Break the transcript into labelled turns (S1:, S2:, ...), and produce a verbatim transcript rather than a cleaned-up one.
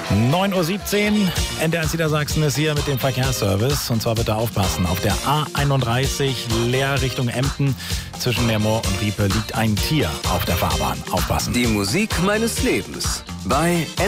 S1: neun Uhr siebzehn, N D R Niedersachsen ist hier mit dem Verkehrsservice. Und zwar bitte aufpassen, auf der A einunddreißig leer Richtung Emden zwischen der Moor und Riepe liegt ein Tier auf der Fahrbahn. Aufpassen.
S2: Die Musik meines Lebens bei